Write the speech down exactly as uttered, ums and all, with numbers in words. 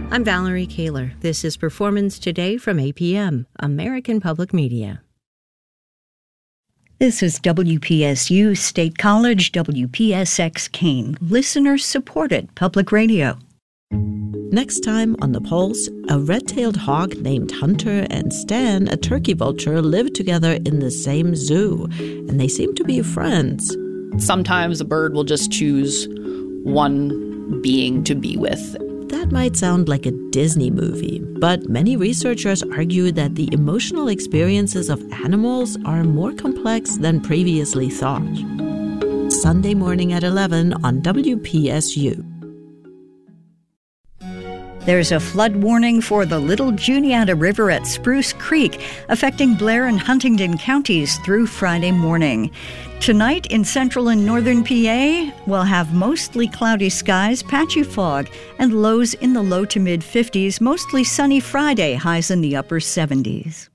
I'm Valerie Kaler. This is Performance Today from A P M, American Public Media. This is W P S U State College, W P S X Keene, listener-supported public radio. Next time on The Pulse, a red-tailed hawk named Hunter and Stan, a turkey vulture, live together in the same zoo, and they seem to be friends. Sometimes a bird will just choose one being to be with. That might sound like a Disney movie, but many researchers argue that the emotional experiences of animals are more complex than previously thought. Sunday morning at eleven on W P S U. There's a flood warning for the Little Juniata River at Spruce Creek, affecting Blair and Huntingdon counties through Friday morning. Tonight in central and northern P A, we'll have mostly cloudy skies, patchy fog, and lows in the low to mid fifties, mostly sunny Friday, highs in the upper seventies.